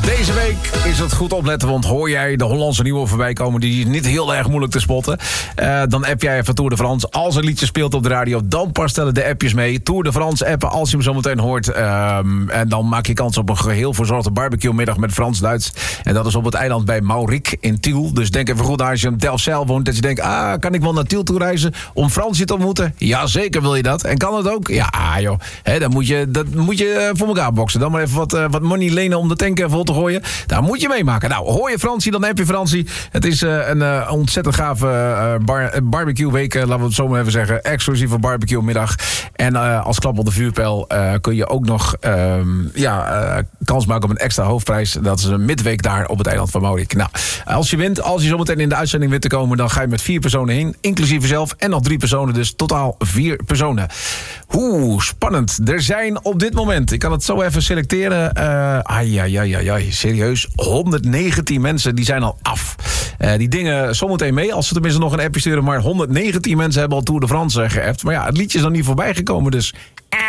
Deze week is het goed opletten, want hoor jij de Hollandse nieuwe voorbij komen, die is niet heel erg moeilijk te spotten. Dan app jij even Tour de France. Als een liedje speelt op de radio, dan pas stellen de appjes mee. Tour de France appen als je hem zo meteen hoort. En dan maak je kans op een geheel verzorgde barbecue-middag met Frans-Duits. En dat is op het eiland bij Mauric in Tiel. Dus denk even goed als je in Delfzijl woont, dat je denkt, kan ik wel naar Tiel toe reizen om Fransje te ontmoeten? Ja, zeker wil je dat. En kan het ook? Ja, joh. Dat moet je voor elkaar boksen. Dan maar even wat money lenen om de tank vol te gooien. Daar moet je meemaken. Nou, hoor je Fransie, dan heb je Fransie. Het is een ontzettend gave barbecue week, laten we het zo maar even zeggen. Exclusieve barbecue middag. En als klap op de vuurpijl kun je ook nog kans maken op een extra hoofdprijs. Dat is een midweek daar op het eiland van Mauric. Nou, als je wint, als je zometeen in de uitzending wint te komen, dan ga je met 4 personen heen, inclusief jezelf en nog 3 personen, dus totaal 4 personen. Spannend. Er zijn op dit moment, ik kan het zo even selecteren, serieus, 119 mensen die zijn al af. Die dingen zometeen mee, als ze tenminste nog een appje sturen, maar 119 mensen hebben al Tour de France geappt. Maar ja, het liedje is nog niet voorbij gekomen, dus